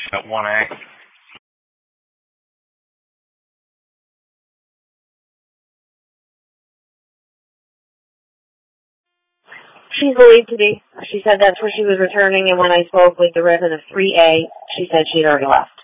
At 1A. She's believed to be. She said that's where she was returning, and when I spoke with the resident of 3A, she said she'd already left.